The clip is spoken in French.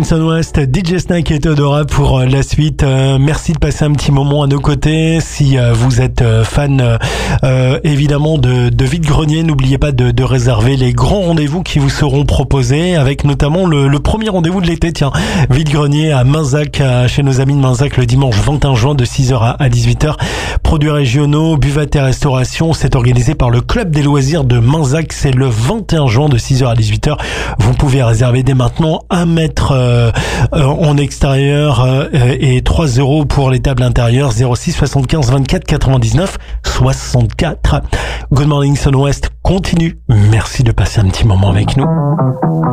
Morning Sun West, DJ Snake et Theodora pour la suite. Merci de passer un petit moment à nos côtés. Si vous êtes fan évidemment de vide-grenier, n'oubliez pas de réserver les grands rendez-vous qui vous seront proposés, avec notamment le premier rendez-vous de l'été. Tiens, vide-grenier à Minzac, chez nos amis de Minzac, le dimanche 21 juin de 6h à 18h. Produits régionaux, buvette et restauration, c'est organisé par le Club des loisirs de Minzac. C'est le 21 juin de 6h à 18h. Vous pouvez réserver dès maintenant 1 mètre en extérieur et 3 € pour les tables intérieures. 06 75 24 99 64. Good Morning Sun West continue. Merci de passer un petit moment avec nous.